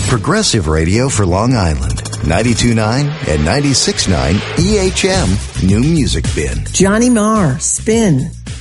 Progressive radio for Long Island. 92.9 and 96.9 EHM New Music Bin. Johnny Marr, Spin.